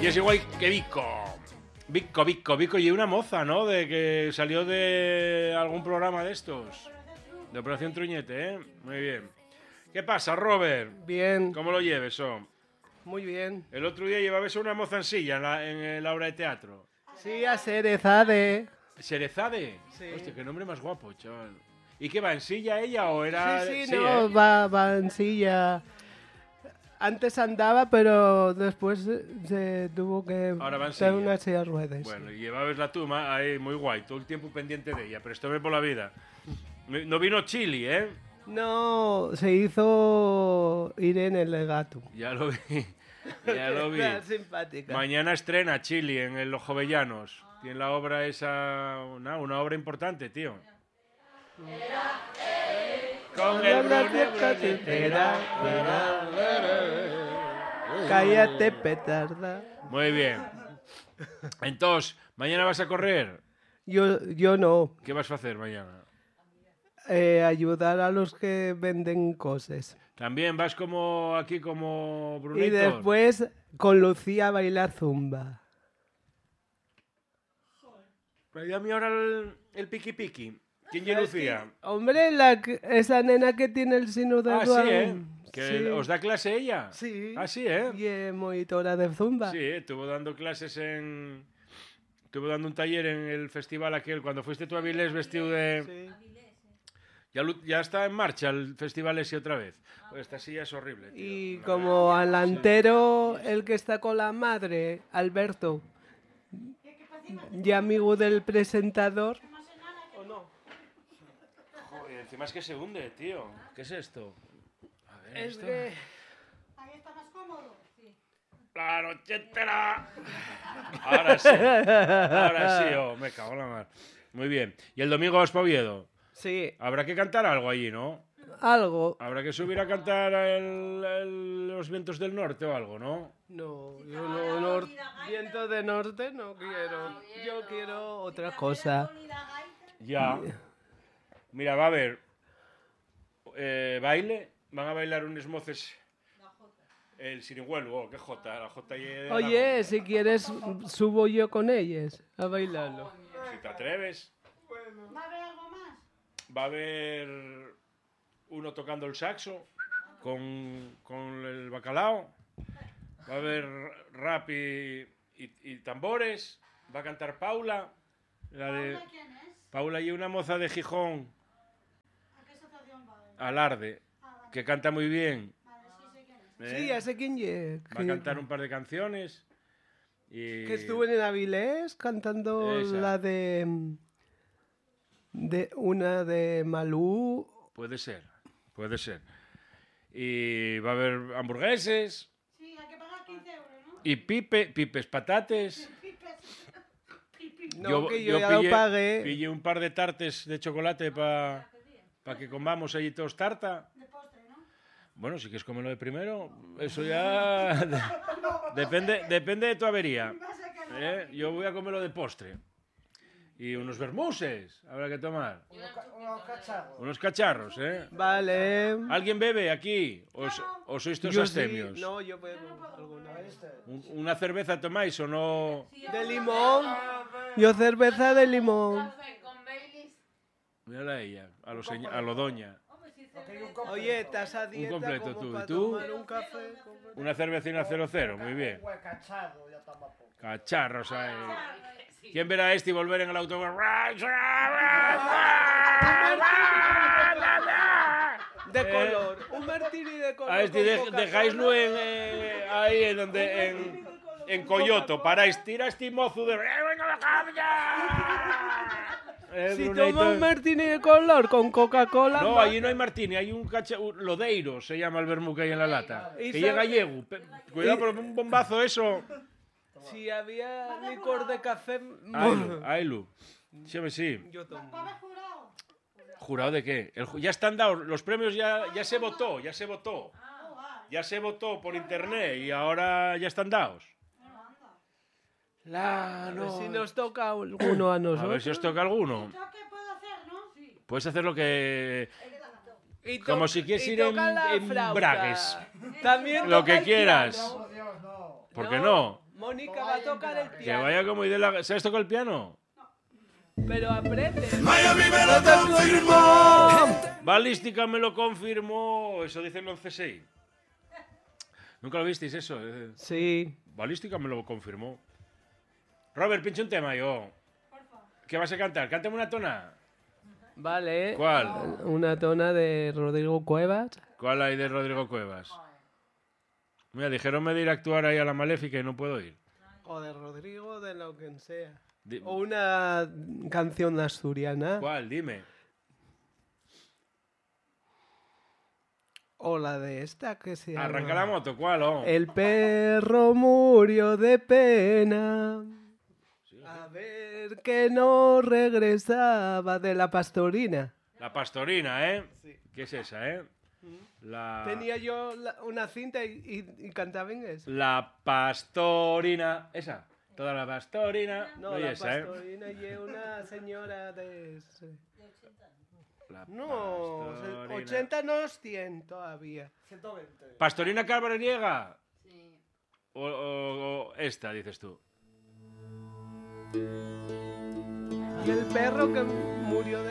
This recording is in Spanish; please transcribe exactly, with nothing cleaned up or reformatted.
Y es igual que Vico. Vico, Vico, Vico. Y una moza, ¿no? De que salió de algún programa de estos. De Operación Truñete, ¿eh? Muy bien. ¿Qué pasa, Robert? Bien. ¿Cómo lo lleves, oh? Muy bien. El otro día llevabas a una moza en silla en la, en la obra de teatro. Sí, a Cerezade. ¿Cerezade? Sí. Hostia, qué nombre más guapo, chaval. ¿Y qué va, en silla ella o era...? Sí, sí, sí, no, ¿eh? va, va en silla. Antes andaba, pero después se tuvo que Ahora va en dar silla. una silla de ruedas. Bueno, y llevabas la tuma ahí muy guay, todo el tiempo pendiente de ella, pero esto ve por la vida. No vino Chili, ¿eh? No, se hizo Irene Legato. Ya lo vi, ya lo vi. Era simpática. Mañana estrena Chili en el Los Jovellanos. Tiene la obra esa, una, una obra importante, tío. Con el Cállate, petarda. Muy bien. Entonces, ¿mañana vas a correr? Yo, yo no. ¿Qué vas a hacer mañana? Eh, ayudar a los que venden cosas. ¿También vas como aquí, como Brunito? Y después con Lucía a bailar zumba. Pero ya a mí ahora el, el piqui piqui. ¿Quién es Lucía? Hombre, la, que- esa nena que tiene el sino de Ah, sí, Down. ¿eh? ¿Que Sí. os da clase ella? Sí. Ah, sí, ¿eh? Y es monitora de zumba. Sí, estuvo dando clases en... Estuvo dando un taller en el festival aquel, cuando fuiste tú a Avilés vestido de... Sí. Ya, lu- ya está en marcha el festival ese otra vez. Pues esta silla es horrible, tío. Y La como delantero, el que está con la madre, Alberto, y amigo del presentador. ¿O no? Joder, encima es que se hunde, tío. ¿Qué es esto? A ver, Es esto... que... Ahí está más cómodo. Sí. La noche entera. Ahora sí. Ahora sí, oh, me cago en la mar. Muy bien. ¿Y el domingo vas para Oviedo? Sí, Habrá que cantar algo allí, ¿no? algo. Habrá que subir a cantar el- el- los vientos del norte o algo, ¿no? No, yo no, nor- viento de norte no quiero. Yo quiero otra cosa. Ya. Mira, va a haber eh, baile. Van a bailar unos moces. El sirihuelo, oh, qué jota. La jota y de Oye, Aragón. si quieres, subo yo con ellas a bailarlo. Si te atreves. ¿Va a haber algo más? Va a haber uno tocando el saxo con, con el bacalao. Va a haber rap y, y- y tambores. Va a cantar Paula. La de ¿Paula quién es? Paula y una moza de Gijón, ¿A qué asociación va? Alarde, Ah, vale. que canta muy bien. Vale, sí sé quién es. ¿eh? Sí, ya sé quién es. Va a cantar un par de canciones. Y... Que estuvo en Avilés cantando Esa. la de... de una de Malú. Puede ser, puede ser. Y va a haber hamburgueses Sí, hay que pagar quince euros, ¿no? y pipe, pipes patates. Pipes. Pipi. No, que yo, ya lo pagué. pillé un par de tartes de chocolate para que comamos allí todos tarta. De postre, ¿no? Bueno, si quieres comerlo de primero, eso ya de- depende, depende de tu avería. Va a ser que no. ¿eh? Yo voy a comerlo de postre. Y unos vermuses habrá que tomar. Unos cacharros, ¿eh? Vale. ¿Alguien bebe aquí? ¿O, s- o sois todos Yo sí. abstemios? No, yo bebo alguna vez. Un- ¿Una cerveza tomáis o no? De limón. Yo cerveza de limón. Mírala a ella, a, lo señ- a lo doña. Oye, estás a dieta completo como tú, ¿y para tú? tomar un café. Como- Una cervecina cero cero, muy bien. Cacharros ahí. ¿Quién verá este y volver en el autobús? De color. Un martini de color. A este con de- Coca-Cola. dejáislo en, eh, ahí en donde en, en Coyoto. Paráis, tira este mozo de... Eh, Si Brunito. toma un martini de color con Coca-Cola. No, ma- allí no hay martini, hay un cacha... un lodeiro, se llama el vermú que hay en la lata. Y Que sabe- llega gallego. Pe- Cuidado por un bombazo eso. Si había licor de café. Ailu, Ailu. Sí, hombre, sí. Yo tomo. ¿Va a haber jurado? ¿Jurado de qué? El ju- ya están dados, los premios ya, ya se votó, ya se votó. Oh, vale. Ya se votó por internet y ahora ya están dados. La, A ver no. si nos toca alguno a A nosotros. ver si os toca alguno. ¿Yo qué puedo hacer, no? Sí. Puedes hacer lo que... Y to- Como si quieres y ir en- toca la en flauta. bragues. También Lo toca que el quieras. piano. ¿Por qué no? Mónica va a tocar el Que piano. vaya como idea. ¿Sabes tocar el piano? Pero aprende. Miami me lo confirmó. Balística me lo confirmó. Eso dicen los C S I. ¿Nunca lo visteis eso? Eh, Sí. Balística me lo confirmó. Robert, pinche un tema yo. ¿Qué vas a cantar? Cántame una tona. Vale. ¿Cuál? Una tona de Rodrigo Cuevas. ¿Cuál hay de Rodrigo Cuevas? Mira, dijeronme de ir a actuar ahí a la Maléfica y no puedo ir. O de Rodrigo, de lo que sea. Di- O una canción asturiana. ¿Cuál? Dime. O la de esta que se llama... Arranca la moto, ¿cuál? Oh? El perro murió de pena. A ver que no regresaba de la pastorina. La pastorina, ¿eh? ¿Qué es esa, eh? La... Tenía yo la- una cinta y, y- y cantaba en eso. La pastorina. ¿Esa? Toda la pastorina. No, No, y la esa, ¿eh? pastorina y una señora de... ese- La No, pastorina. ochenta no, cien todavía. ¿Pastorina Cabreriega? Sí. O, o- o esta, dices tú. Y el perro que murió de